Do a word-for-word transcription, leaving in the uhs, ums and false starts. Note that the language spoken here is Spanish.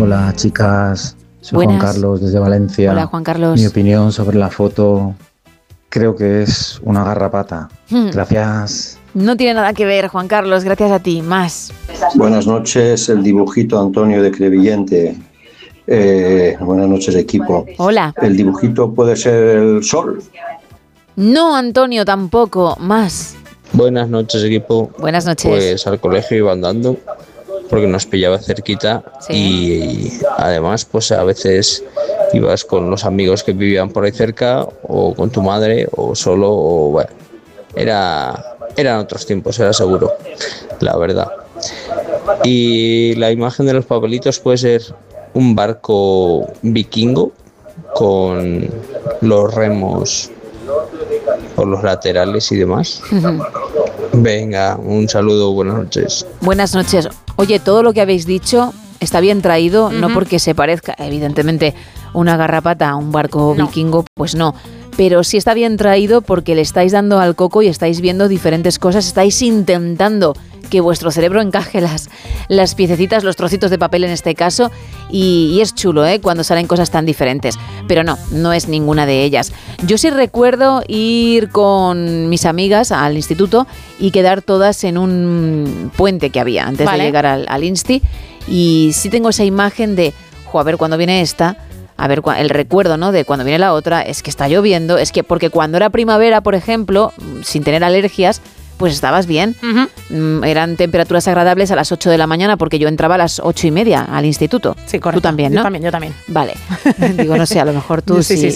Hola, chicas. Soy Buenas. Juan Carlos desde Valencia. Hola, Juan Carlos. Mi opinión sobre la foto creo que es una garrapata. Hmm. Gracias. No tiene nada que ver, Juan Carlos, gracias a ti. Más. Buenas noches, el dibujito Antonio de Crevillente. Eh, buenas noches, equipo. Hola. ¿El dibujito puede ser el sol? No, Antonio, tampoco. Más. Buenas noches, equipo. Buenas noches. Pues al colegio iba andando porque nos pillaba cerquita. Sí. Y además pues a veces ibas con los amigos que vivían por ahí cerca o con tu madre o solo o bueno, era eran otros tiempos, era seguro, la verdad. Y la imagen de los papelitos puede ser un barco vikingo con los remos por los laterales y demás. Venga, un saludo, buenas noches. Buenas noches. Oye, todo lo que habéis dicho está bien traído, uh-huh. no porque se parezca, evidentemente, una garrapata a un barco no. vikingo, pues no. Pero sí está bien traído porque le estáis dando al coco y estáis viendo diferentes cosas, estáis intentando que vuestro cerebro encaje las, las piececitas, los trocitos de papel en este caso, y, y es chulo, ¿eh?, cuando salen cosas tan diferentes. Pero no, no es ninguna de ellas. Yo sí recuerdo ir con mis amigas al instituto y quedar todas en un puente que había antes vale. de llegar al, al Insti, y sí tengo esa imagen de, jo, a ver cuándo viene esta, a ver, el recuerdo, ¿no?, de cuando viene la otra, es que está lloviendo, es que porque cuando era primavera, por ejemplo, sin tener alergias, pues estabas bien. Uh-huh. Eran temperaturas agradables a las ocho de la mañana porque yo entraba a las ocho y media al instituto. Sí, correcto. Tú también, ¿no? Yo también, yo también. Vale. Digo, no sé, a lo mejor tú sí. sí, sí,